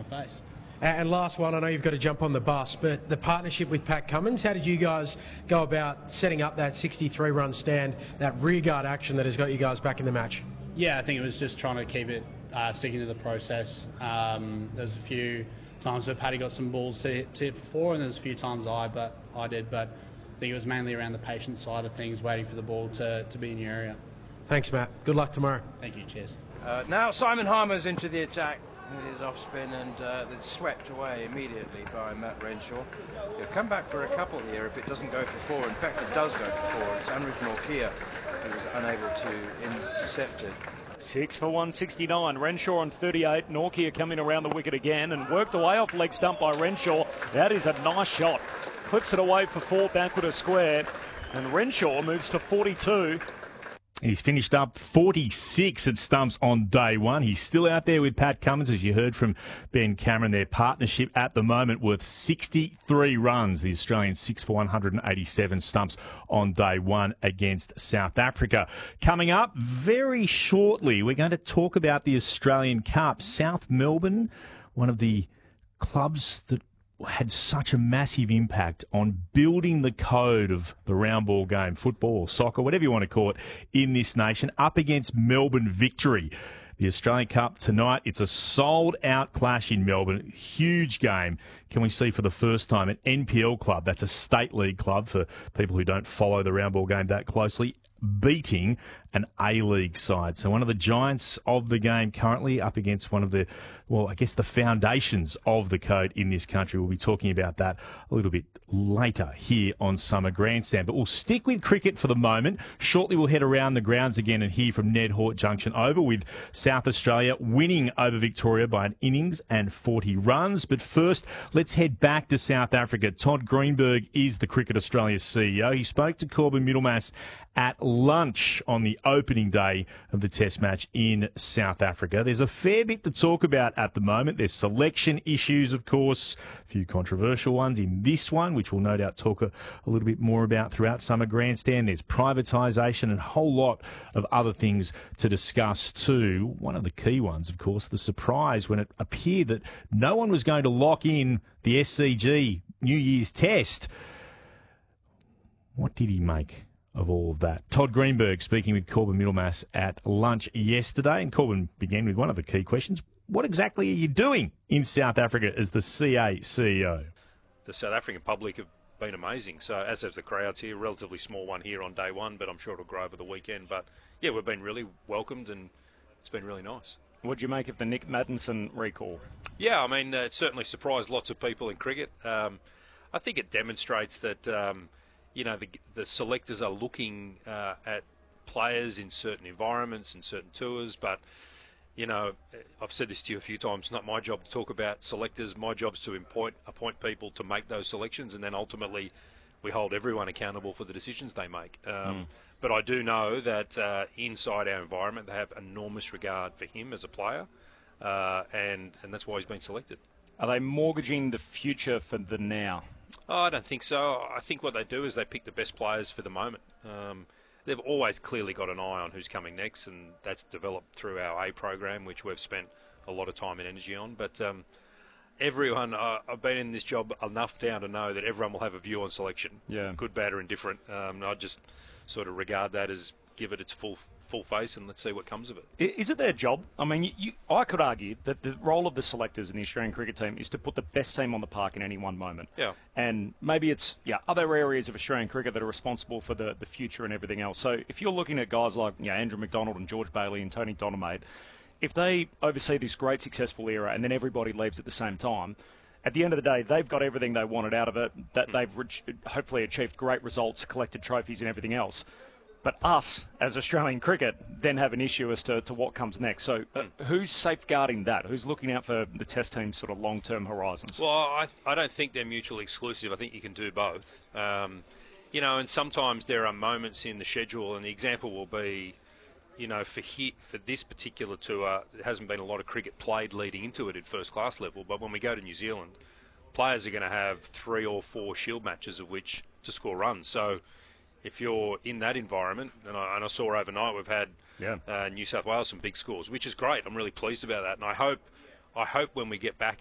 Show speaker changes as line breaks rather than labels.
face.
And last one, I know you've got to jump on the bus, but the partnership with Pat Cummins, how did you guys go about setting up that 63-run stand, that rearguard action that has got you guys back in the match?
Yeah, I think it was just trying to keep it sticking to the process. There's a few times where Paddy got some balls to hit for four, and there's a few times I did, but I think it was mainly around the patience side of things, waiting for the ball to be in your area.
Thanks, Matt. Good luck tomorrow.
Thank you. Cheers.
Now Simon Harmer's into the attack with his off spin, and it's swept away immediately by Matt Renshaw. He'll come back for a couple here if it doesn't go for four. In fact, it does go for four. It's Anrich Nortje who was unable to intercept it.
6 for 169. Renshaw on 38. Nortje coming around the wicket again and worked away off leg stump by Renshaw. That is a nice shot. Clips it away for four, backward a square. And Renshaw moves to 42.
He's finished up 46 at stumps on day one. He's still out there with Pat Cummins, as you heard from Ben Cameron. Their partnership at the moment worth 63 runs. The Australians 6 for 187 stumps on day one against South Africa. Coming up very shortly, we're going to talk about the Australian Cup. South Melbourne, one of the clubs that had such a massive impact on building the code of the round ball game, football or soccer, whatever you want to call it, in this nation, up against Melbourne Victory. The Australian Cup tonight, it's a sold-out clash in Melbourne. Huge game. Can we see for the first time an NPL club, that's a state league club for people who don't follow the round ball game that closely, beating an A-League side. So one of the giants of the game currently up against one of the, well, I guess the foundations of the code in this country. We'll be talking about that a little bit later here on Summer Grandstand. But we'll stick with cricket for the moment. Shortly we'll head around the grounds again and hear from Ned Hort Junction Oval with South Australia winning over Victoria by an innings and 40 runs. But first, let's head back to South Africa. Todd Greenberg is the Cricket Australia CEO. He spoke to Corbin Middlemass at lunch on the opening day of the Test match in South Africa. There's a fair bit to talk about at the moment. There's selection issues, of course, a few controversial ones in this one, which we'll no doubt talk a little bit more about throughout Summer Grandstand. There's privatisation and a whole lot of other things to discuss too. One of the key ones, of course, the surprise when it appeared that no one was going to lock in the SCG New Year's Test. What did he make of all of that? Todd Greenberg speaking with Corbin Middlemass at lunch yesterday, and Corbin began with one of the key questions. What exactly are you doing in South Africa as the CA CEO?
The South African public have been amazing. So as have the crowds here, relatively small one here on day one, but I'm sure it'll grow over the weekend. But yeah, we've been really welcomed and it's been really nice.
What do you make of the Nick Maddinson recall?
Yeah, I mean, it certainly surprised lots of people in cricket. I think it demonstrates that you know, the selectors are looking at players in certain environments and certain tours, but, you know, I've said this to you a few times, it's not my job to talk about selectors. My job is to appoint people to make those selections, and then ultimately we hold everyone accountable for the decisions they make. But I do know that inside our environment, they have enormous regard for him as a player, and that's why he's been selected.
Are they mortgaging the future for the now?
Oh, I don't think so. I think what they do is they pick the best players for the moment. They've always clearly got an eye on who's coming next, and that's developed through our A program, which we've spent a lot of time and energy on. But everyone, I've been in this job enough now to know that everyone will have a view on selection, good, bad or indifferent. I just sort of regard that as give it its full face and let's see what comes of it.
Is it their job? I mean, I could argue that the role of the selectors in the Australian cricket team is to put the best team on the park in any one moment.
Yeah.
And maybe it's other areas of Australian cricket that are responsible for the future and everything else. So if you're looking at guys like Andrew McDonald and George Bailey and Tony Donamaid, if they oversee this great successful era and then everybody leaves at the same time, at the end of the day, they've got everything they wanted out of it, that they've hopefully achieved great results, collected trophies and everything else. But us, as Australian cricket, then have an issue as to what comes next. So who's safeguarding that? Who's looking out for the Test team's sort of long-term horizons?
Well, I don't think they're mutually exclusive. I think you can do both. You know, and sometimes there are moments in the schedule, and the example will be, you know, for this particular tour, there hasn't been a lot of cricket played leading into it at first-class level. But when we go to New Zealand, players are going to have 3 or 4 Shield matches of which to score runs. So if you're in that environment, and I saw overnight we've had New South Wales some big scores, which is great. I'm really pleased about that, and I hope when we get back